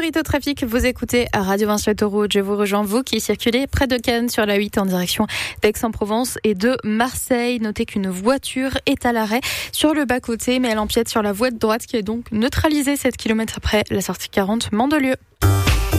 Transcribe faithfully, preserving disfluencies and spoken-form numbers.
Sécurité au trafic, vous écoutez à Radio Vinci Autoroute. Je vous rejoins, vous qui circulez près de Cannes sur la huit en direction d'Aix-en-Provence et de Marseille. Notez qu'une voiture est à l'arrêt sur le bas-côté, mais elle empiète sur la voie de droite qui est donc neutralisée sept kilomètres après la sortie quarante Mandelieu.